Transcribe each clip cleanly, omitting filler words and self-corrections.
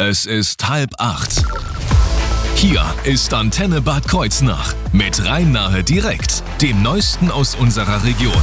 Es ist 7:30. Hier ist Antenne Bad Kreuznach mit Rhein-Nahe direkt, dem Neuesten aus unserer Region.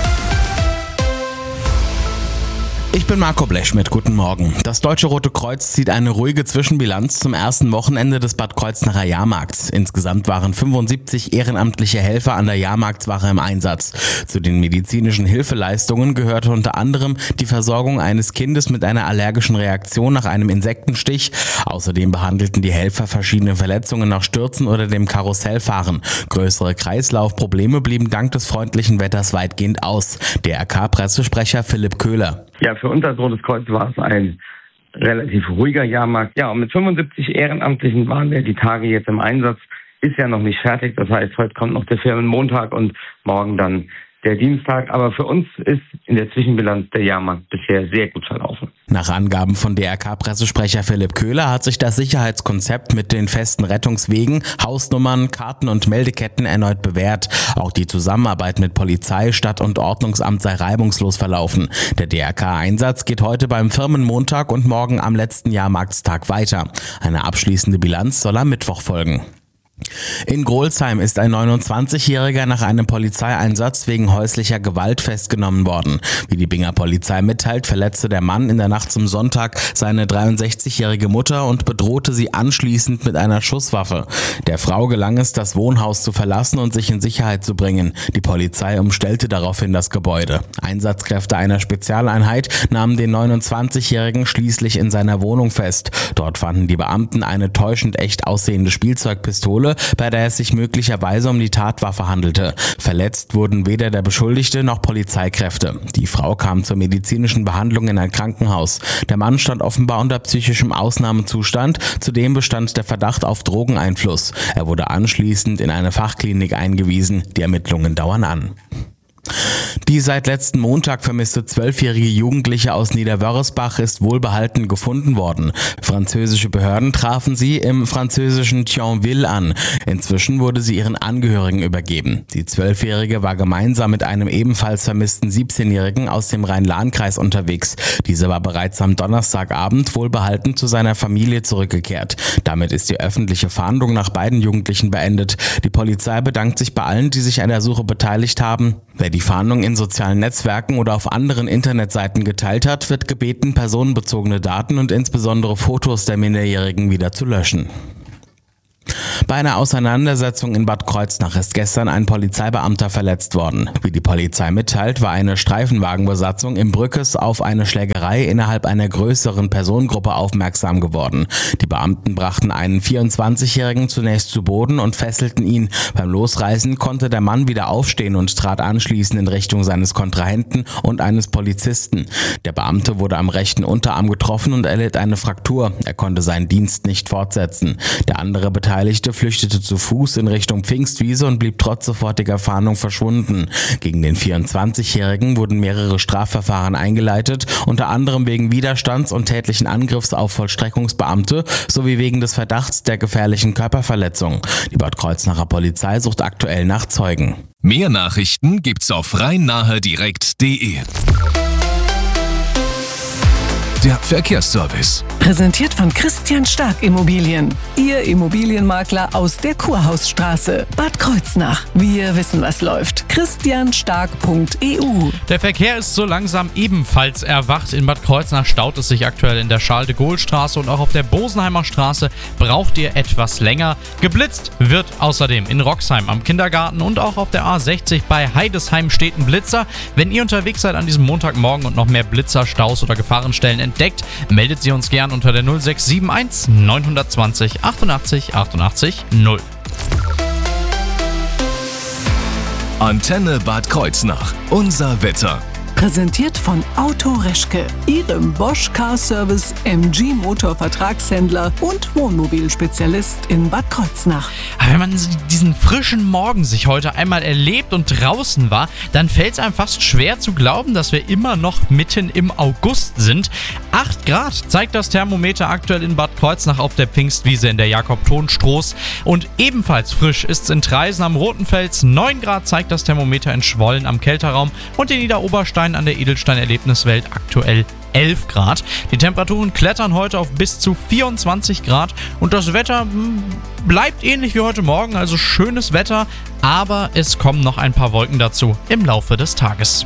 Ich bin Marco Blechschmidt, guten Morgen. Das Deutsche Rote Kreuz zieht eine ruhige Zwischenbilanz zum ersten Wochenende des Bad Kreuznacher Jahrmarkts. Insgesamt waren 75 ehrenamtliche Helfer an der Jahrmarktswache im Einsatz. Zu den medizinischen Hilfeleistungen gehörte unter anderem die Versorgung eines Kindes mit einer allergischen Reaktion nach einem Insektenstich. Außerdem behandelten die Helfer verschiedene Verletzungen nach Stürzen oder dem Karussellfahren. Größere Kreislaufprobleme blieben dank des freundlichen Wetters weitgehend aus. DRK-Pressesprecher Philipp Köhler. Ja, für uns als Rotes Kreuz war es ein relativ ruhiger Jahrmarkt. Ja, und mit 75 Ehrenamtlichen waren wir die Tage jetzt im Einsatz. Ist ja noch nicht fertig. Das heißt, heute kommt noch der Firmenmontag und morgen dann der Dienstag. Aber für uns ist in der Zwischenbilanz der Jahrmarkt bisher sehr gut verlaufen. Nach Angaben von DRK-Pressesprecher Philipp Köhler hat sich das Sicherheitskonzept mit den festen Rettungswegen, Hausnummern, Karten und Meldeketten erneut bewährt. Auch die Zusammenarbeit mit Polizei, Stadt- und Ordnungsamt sei reibungslos verlaufen. Der DRK-Einsatz geht heute beim Firmenmontag und morgen am letzten Jahrmarktstag weiter. Eine abschließende Bilanz soll am Mittwoch folgen. In Grolsheim ist ein 29-Jähriger nach einem Polizeieinsatz wegen häuslicher Gewalt festgenommen worden. Wie die Binger Polizei mitteilt, verletzte der Mann in der Nacht zum Sonntag seine 63-jährige Mutter und bedrohte sie anschließend mit einer Schusswaffe. Der Frau gelang es, das Wohnhaus zu verlassen und sich in Sicherheit zu bringen. Die Polizei umstellte daraufhin das Gebäude. Einsatzkräfte einer Spezialeinheit nahmen den 29-Jährigen schließlich in seiner Wohnung fest. Dort fanden die Beamten eine täuschend echt aussehende Spielzeugpistole, bei der es sich möglicherweise um die Tatwaffe handelte. Verletzt wurden weder der Beschuldigte noch Polizeikräfte. Die Frau kam zur medizinischen Behandlung in ein Krankenhaus. Der Mann stand offenbar unter psychischem Ausnahmezustand. Zudem bestand der Verdacht auf Drogeneinfluss. Er wurde anschließend in eine Fachklinik eingewiesen. Die Ermittlungen dauern an. Die seit letzten Montag vermisste 12-jährige Jugendliche aus Niederwörresbach ist wohlbehalten gefunden worden. Französische Behörden trafen sie im französischen Thionville an. Inzwischen wurde sie ihren Angehörigen übergeben. Die 12-jährige war gemeinsam mit einem ebenfalls vermissten 17-jährigen aus dem Rhein-Lahn-Kreis unterwegs. Dieser war bereits am Donnerstagabend wohlbehalten zu seiner Familie zurückgekehrt. Damit ist die öffentliche Fahndung nach beiden Jugendlichen beendet. Die Polizei bedankt sich bei allen, die sich an der Suche beteiligt haben. Wer die Fahndung in sozialen Netzwerken oder auf anderen Internetseiten geteilt hat, wird gebeten, personenbezogene Daten und insbesondere Fotos der Minderjährigen wieder zu löschen. Bei einer Auseinandersetzung in Bad Kreuznach ist gestern ein Polizeibeamter verletzt worden. Wie die Polizei mitteilt, war eine Streifenwagenbesatzung im Brückes auf eine Schlägerei innerhalb einer größeren Personengruppe aufmerksam geworden. Die Beamten brachten einen 24-Jährigen zunächst zu Boden und fesselten ihn. Beim Losreißen konnte der Mann wieder aufstehen und trat anschließend in Richtung seines Kontrahenten und eines Polizisten. Der Beamte wurde am rechten Unterarm getroffen und erlitt eine Fraktur. Er konnte seinen Dienst nicht fortsetzen. Der andere Beteiligte flüchtete zu Fuß in Richtung Pfingstwiese und blieb trotz sofortiger Fahndung verschwunden. Gegen den 24-Jährigen wurden mehrere Strafverfahren eingeleitet, unter anderem wegen Widerstands und tätlichen Angriffs auf Vollstreckungsbeamte sowie wegen des Verdachts der gefährlichen Körperverletzung. Die Bad Kreuznacher Polizei sucht aktuell nach Zeugen. Mehr Nachrichten gibt's auf rhein-nahe-direkt.de. Der Verkehrsservice. Präsentiert von Christian Stark Immobilien. Ihr Immobilienmakler aus der Kurhausstraße. Bad Kreuznach. Wir wissen, was läuft. christianstark.eu. Der Verkehr ist so langsam ebenfalls erwacht. In Bad Kreuznach staut es sich aktuell in der Charles-de-Gaulle-Straße und auch auf der Bosenheimer Straße braucht ihr etwas länger. Geblitzt wird außerdem in Roxheim am Kindergarten und auch auf der A60 bei Heidesheim steht ein Blitzer. Wenn ihr unterwegs seid an diesem Montagmorgen und noch mehr Blitzer, Staus oder Gefahrenstellen entdeckt, meldet sie uns gern unter der 0671 920 88 88 0. Antenne Bad Kreuznach. Unser Wetter. Präsentiert von Auto Reschke, Ihrem Bosch Car Service, MG Motor Vertragshändler und Wohnmobilspezialist in Bad Kreuznach. Aber wenn man diesen frischen Morgen sich heute einmal erlebt und draußen war, dann fällt es einem fast schwer zu glauben, dass wir immer noch mitten im August sind. 8 Grad zeigt das Thermometer aktuell in Bad Kreuznach auf der Pfingstwiese in der Jakob-Thon-Stroß. Und ebenfalls frisch ist es in Traisen am Rotenfels. 9 Grad zeigt das Thermometer in Schwollen am Kälterraum und in Niederoberstein an der Edelstein-Erlebniswelt aktuell 11 Grad. Die Temperaturen klettern heute auf bis zu 24 Grad und das Wetter bleibt ähnlich wie heute Morgen, also schönes Wetter, aber es kommen noch ein paar Wolken dazu im Laufe des Tages.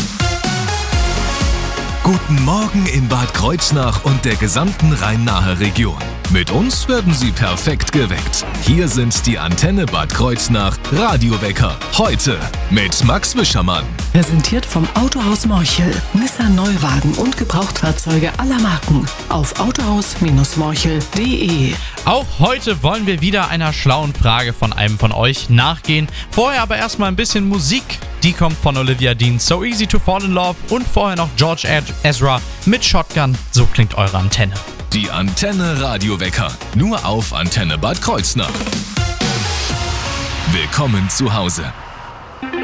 Guten Morgen in Bad Kreuznach und der gesamten Rhein-Nahe Region. Mit uns werden Sie perfekt geweckt. Hier sind die Antenne Bad Kreuznach Radiowecker. Heute mit Max Wischermann. Präsentiert vom Autohaus Morchel. Nissan Neuwagen und Gebrauchtfahrzeuge aller Marken. Auf autohaus-morchel.de. Auch heute wollen wir wieder einer schlauen Frage von einem von euch nachgehen. Vorher aber erstmal ein bisschen Musik. Die kommt von Olivia Dean, So Easy to Fall in Love, und vorher noch George Ezra mit Shotgun. So klingt eure Antenne. Die Antenne Radiowecker. Nur auf Antenne Bad Kreuznach. Willkommen zu Hause.